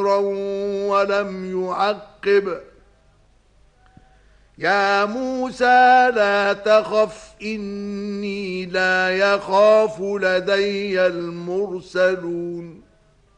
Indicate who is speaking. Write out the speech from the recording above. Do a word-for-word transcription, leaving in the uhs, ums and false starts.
Speaker 1: خيرا ولم يعقب يا موسى لا تخف إني لا يخاف لدي المرسلون